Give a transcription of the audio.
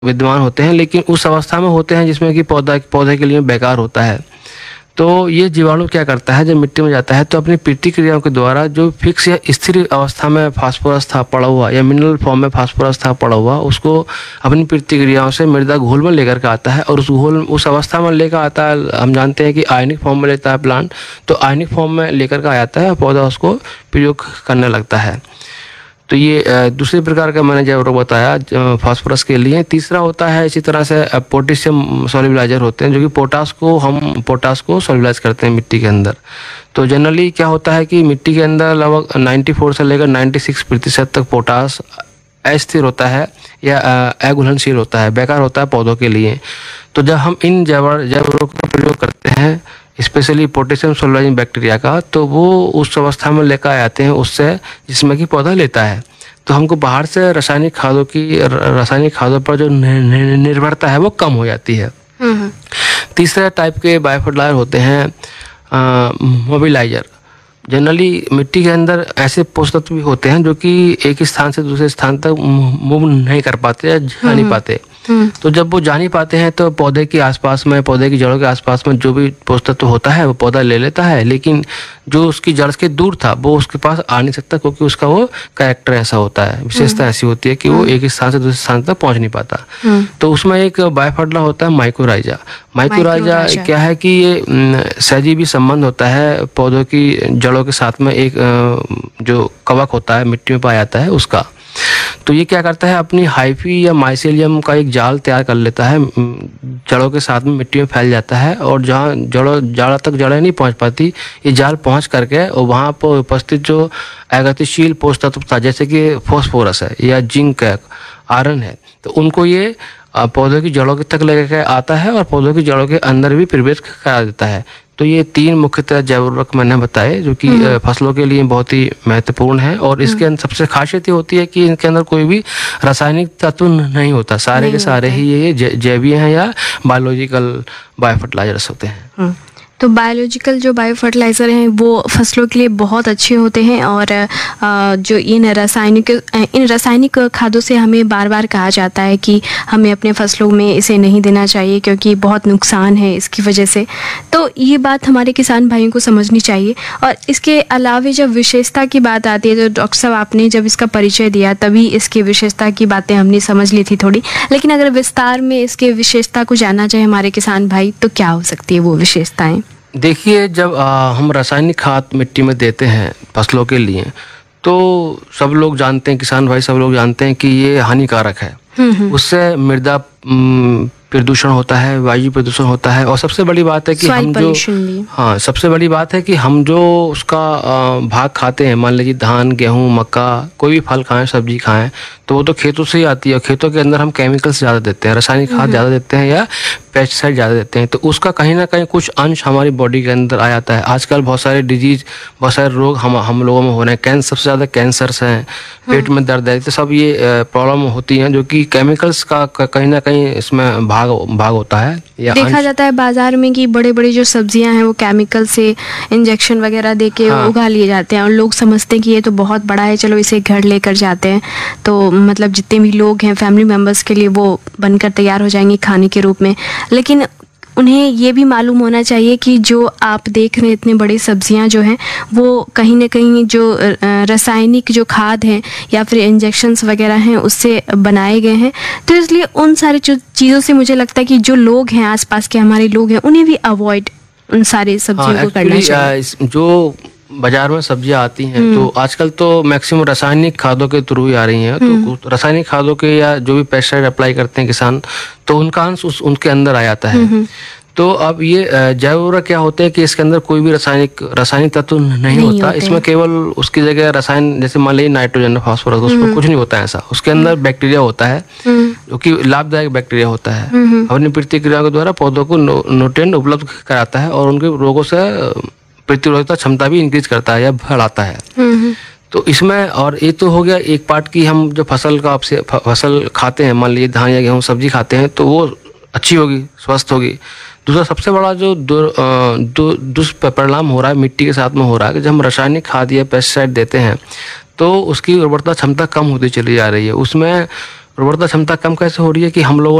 विद्यमान होते हैं, लेकिन उस अवस्था में होते हैं जिसमें कि पौधे के लिए बेकार होता है। तो ये जीवाणु क्या करता है, जब मिट्टी में जाता है तो अपनी प्रतिक्रियाओं के द्वारा जो फिक्स या स्थिर अवस्था में फास्फोरस था पड़ा हुआ या मिनरल फॉर्म में फास्फोरस था पड़ा हुआ, उसको अपनी प्रतिक्रियाओं से मृदा घोल में लेकर के आता है, और उस अवस्था में लेकर आता है। हम जानते हैं कि आयनिक फॉर्म में लेता है प्लांट, तो आयनिक फॉर्म में लेकर के आ जाता है और पौधा उसको प्रयोग करने लगता है। तो ये दूसरे प्रकार का मैंने जैव बताया फास्फोरस के लिए। तीसरा होता है इसी तरह से पोटेशियम सॉल्युबलाइजर होते हैं, जो कि पोटास को सॉल्युबलाइज करते हैं मिट्टी के अंदर। तो जनरली क्या होता है कि मिट्टी के अंदर लगभग 94 से लेकर 96% तक पोटास अस्थिर होता है या अघुलनशील होता है, बेकार होता है पौधों के लिए। तो जब हम इन जैव का प्रयोग करते हैं, स्पेशली पोटेशियम सॉल्युबलाइजिंग बैक्टीरिया का, तो वो उस अवस्था में लेकर आते हैं उससे जिसमें कि पौधा लेता है। तो हमको बाहर से रासायनिक खादों पर जो निर्भरता है वो कम हो जाती है। तीसरे टाइप के बायोफर्टिलाइजर होते हैं मोबिलाइजर। जनरली मिट्टी के अंदर ऐसे पोषक तत्व भी होते हैं जो कि एक स्थान से दूसरे स्थान तक मूव नहीं कर पाते या जा नहीं पाते। तो जब वो जा नहीं पाते हैं तो पौधे की जड़ों के आसपास में जो भी पोषक तत्व होता है वो पौधा ले लेता है, लेकिन जो उसकी जड़ से दूर था वो उसके पास आ नहीं सकता, क्योंकि उसका वो कैरेक्टर ऐसा होता है, विशेषता ऐसी होती है कि वो एक स्थान से दूसरे स्थान तक पहुंच नहीं पाता। तो उसमें एक बायोफर्टिलाइजर होता है माइकोराइजा क्या है कि ये सहजीवी संबंध होता है पौधों की जड़ों के साथ में, एक जो कवक होता है मिट्टी में पाया जाता है उसका। तो ये क्या करता है, अपनी हाइफी या माइसेलियम का एक जाल तैयार कर लेता है, जड़ों के साथ में मिट्टी में फैल जाता है, और जहाँ जड़ें नहीं पहुंच पाती, ये जाल पहुंच करके और वहाँ पर उपस्थित जो अगतिशील पोषक तत्व था, जैसे कि फास्फोरस है या जिंक है, आयरन है, तो उनको ये पौधों की जड़ों के तक लेकर आता है और पौधों की जड़ों के अंदर भी प्रवेश करा देता है। तो ये 3 मुख्यतः जैव उर्वरक मैंने बताए जो कि फसलों के लिए बहुत ही महत्वपूर्ण है, और इसके अंदर सबसे खासियत ये होती है कि इनके अंदर कोई भी रासायनिक तत्व नहीं होता, सारे के सारे ही ये जैवीय हैं या बायोलॉजिकल बायोफर्टिलाइजर्स होते हैं। तो बायोलॉजिकल जो बायोफर्टिलाइज़र हैं वो फसलों के लिए बहुत अच्छे होते हैं, और जो इन रासायनिक खादों से हमें बार बार कहा जाता है कि हमें अपने फसलों में इसे नहीं देना चाहिए क्योंकि बहुत नुकसान है इसकी वजह से। तो ये बात हमारे किसान भाइयों को समझनी चाहिए। और इसके अलावा जब विशेषता की बात आती है, तो डॉक्टर साहब आपने जब इसका परिचय दिया तभी इसकी विशेषता की बातें हमने समझ ली थी थोड़ी, लेकिन अगर विस्तार में इसके विशेषता को जानना चाहे हमारे किसान भाई, तो क्या हो सकती है वो विशेषताएँ? देखिए, जब हम रासायनिक खाद मिट्टी में देते हैं फसलों के लिए, तो सब लोग जानते हैं, किसान भाई सब लोग जानते हैं कि ये हानिकारक है। उससे मृदा प्रदूषण होता है, वायु प्रदूषण होता है, और सबसे बड़ी बात है कि सबसे बड़ी बात है कि हम जो उसका भाग खाते हैं, मान लीजिए धान, गेहूं, मक्का, कोई भी फल खाएं, सब्जी खाएं, तो वो तो खेतों से ही आती है, और खेतों के अंदर हम केमिकल्स ज़्यादा देते हैं, रासायनिक खाद ज़्यादा देते हैं या पेस्टिसाइड ज़्यादा देते हैं, तो उसका कहीं ना कहीं कुछ अंश हमारी बॉडी के अंदर आ जाता है। आजकल बहुत सारे डिजीज, बहुत सारे रोग हम लोगों में हो रहे हैं, सबसे ज़्यादा कैंसर्स हैं, पेट में दर्द है, तो सब ये प्रॉब्लम होती हैं जो कि केमिकल्स का कहीं ना कहीं इसमें भाग होता है। देखा जाता है बाजार में कि बड़े बड़े जो सब्जियां हैं वो केमिकल से इंजेक्शन वगैरह देके उगा लिए जाते हैं, और लोग समझते हैं कि ये तो बहुत बड़ा है, चलो इसे घर लेकर जाते हैं, तो मतलब जितने भी लोग हैं फैमिली मेम्बर्स के लिए वो बनकर तैयार हो जाएंगे खाने के रूप में। लेकिन उन्हें ये भी मालूम होना चाहिए कि जो आप देख रहे हैं इतने बड़ी सब्जियां जो हैं वो कहीं ना कहीं जो रासायनिक जो खाद हैं या फिर इंजेक्शन्स वगैरह हैं उससे बनाए गए हैं। तो इसलिए उन सारी चीज़ों से मुझे लगता है कि जो लोग हैं, आसपास के हमारे लोग हैं, उन्हें भी अवॉइड उन सारी सब्जियों को करना चाहिए। जो बाजार में सब्जियां आती हैं तो आजकल तो मैक्सिमम रासायनिक खादों के थ्रू ही आ रही हैं, तो रासायनिक खादों के या जो भी पेस्टिसाइड अप्लाई करते हैं किसान, तो उनका अंश उनके अंदर आ जाता है। तो अब ये जैव उर्वरक क्या होते हैं कि इसके अंदर कोई भी रासायनिक तत्व नहीं होता, इसमें केवल उसकी जगह रसायन, जैसे मान लीजिए नाइट्रोजन, फास्फोरस, उसमें कुछ नहीं होता है ऐसा। उसके अंदर बैक्टीरिया होता है जो कि लाभदायक बैक्टीरिया होता है, अपनी प्रतिक्रिया के द्वारा पौधों को न्यूट्रिएंट उपलब्ध कराता है और उनके रोगों से प्रतिरोधकता क्षमता भी इंक्रीज करता है या बढ़ाता है। तो इसमें, और ये तो हो गया एक पार्ट की, हम जो फसल खाते हैं, मान लीजिए धान या गेहूँ सब्जी खाते हैं, तो वो अच्छी होगी, स्वस्थ होगी। दूसरा सबसे बड़ा जो दुष्परिणाम हो रहा है मिट्टी के साथ में हो रहा है कि जब हम रासायनिक खाद या पेस्टिसाइड देते हैं तो उसकी उर्वरता क्षमता कम होती चली जा रही है। उसमें उर्वरता क्षमता कम कैसे हो रही है कि हम लोगों